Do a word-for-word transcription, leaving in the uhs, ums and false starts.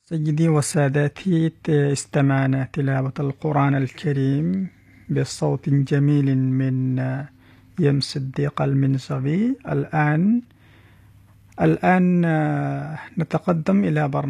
سيدي وسادتي، استمعنا تلاوة القرآن الكريم بصوت جميل من يم صديق المنزوي. الآن الآن نتقدم إلى برنامج